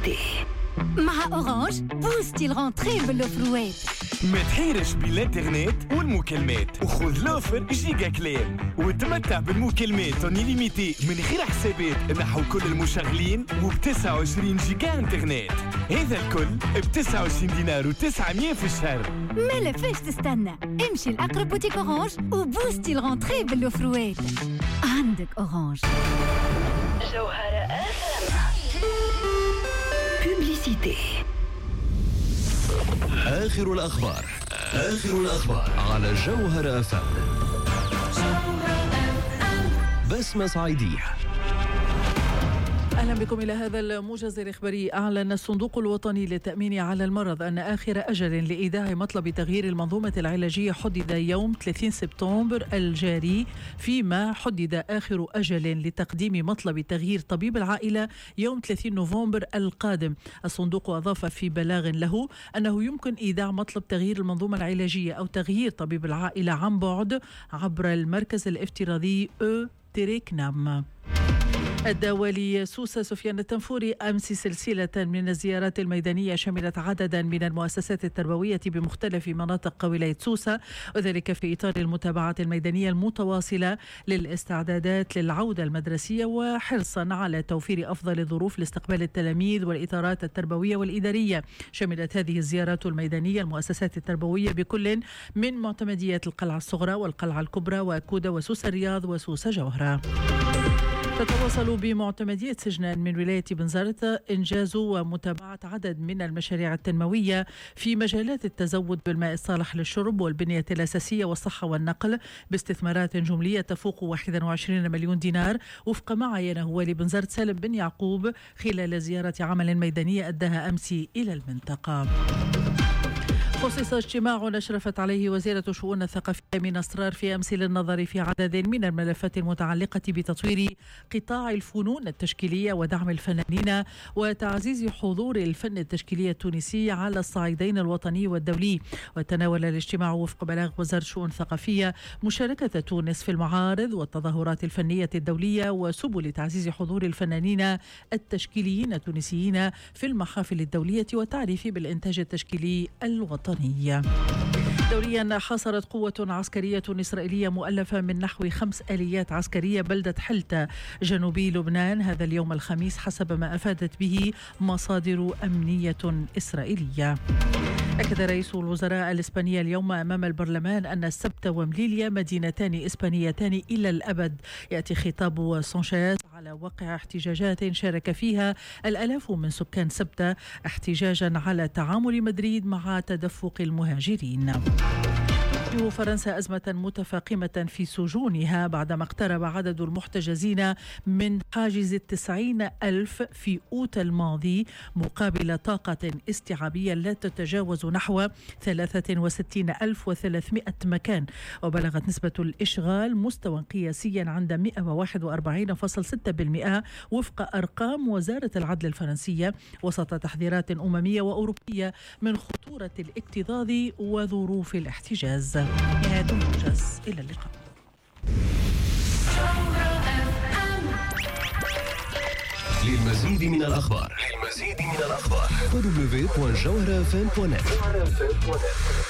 Publicité. مع أورانج بوستي الغونتري بالأوفروات. ما تحيرش بالإنترنت والمكالمات وخذ لوفر جيجا كلام وتمتع بالمكالمات ليميتي من غير حسابات نحو كل المشغلين وب29 جيجا انترنت. هذا الكل ب29 دينار و900 في الشهر. ما لفاش تستنى، امشي لأقرب بوتيك أورانج وبوستي الغونتري بالأوفروات. عندك أورانج. جوهرة Publicité. آخر الأخبار على جوهرة FM. بسمة صعيدية. أهلا بكم إلى هذا الموجز الإخباري. أعلن الصندوق الوطني للتأمين على المرض أن آخر أجل لإيداع مطلب تغيير المنظومة العلاجية حدد يوم 30 سبتمبر الجاري، فيما حدد آخر أجل لتقديم مطلب تغيير طبيب العائلة يوم 30 نوفمبر القادم. الصندوق أضاف في بلاغ له أنه يمكن إيداع مطلب تغيير المنظومة العلاجية أو تغيير طبيب العائلة عن بعد عبر المركز الافتراضي تريكنام. الدولي سوسة سفيان التنفوري أمس سلسلة من الزيارات الميدانية شملت عددا من المؤسسات التربوية بمختلف مناطق ولاية سوسة، وذلك في إطار المتابعات الميدانية المتواصلة للاستعدادات للعودة المدرسية وحرصا على توفير أفضل الظروف لاستقبال التلاميذ والإطارات التربوية والإدارية. شملت هذه الزيارات الميدانية المؤسسات التربوية بكل من معتمديات القلعة الصغرى والقلعة الكبرى وكودا وسوسة الرياض وسوسة جوهرة. تتواصل بمعتمدية سجنان من ولاية بنزرت إنجاز ومتابعة عدد من المشاريع التنموية في مجالات التزود بالماء الصالح للشرب والبنية الأساسية والصحة والنقل باستثمارات جملية تفوق 21 مليون دينار، وفق ما عينه والي بنزرت سالم بن يعقوب خلال زيارة عمل ميدانية أداها أمس إلى المنطقة. خصص اجتماع أشرفت عليه وزيرة شؤون الثقافية من أسرار في أمس للنظر في عدد من الملفات المتعلقة بتطوير قطاع الفنون التشكيلية ودعم الفنانين وتعزيز حضور الفن التشكيلي التونسي على الصعيدين الوطني والدولي. وتناول الاجتماع وفق بلاغ وزارة شؤون ثقافية مشاركة تونس في المعارض والتظاهرات الفنية الدولية وسبل تعزيز حضور الفنانين التشكيليين التونسيين في المحافل الدولية والتعريف بالإنتاج التشكيلي الوطني. دوليا حاصرت قوة عسكرية إسرائيلية مؤلفة من نحو 5 آليات عسكرية بلدة حلتا جنوبي لبنان هذا اليوم الخميس حسب ما أفادت به مصادر أمنية إسرائيلية. أكد رئيس الوزراء الإسباني اليوم أمام البرلمان أن السبت ومليليا مدينتان إسبانيتان إلى الأبد. يأتي خطاب سانشيز على وقع احتجاجات شارك فيها الآلاف من سكان سبتة احتجاجا على تعامل مدريد مع تدفق المهاجرين. فرنسا أزمة متفاقمة في سجونها بعدما اقترب عدد المحتجزين من حاجز 90,000 في أوت الماضي مقابل طاقة استيعابية لا تتجاوز نحو 63,300 مكان، وبلغت نسبة الإشغال مستوى قياسيا عند 141.6% وفق أرقام وزارة العدل الفرنسية، وسط تحذيرات أممية وأوروبية من خطورة الاكتظاظ وظروف الاحتجاز. نهاية الموجز، إلى اللقاء. للمزيد من الأخبار www.jawharafm.net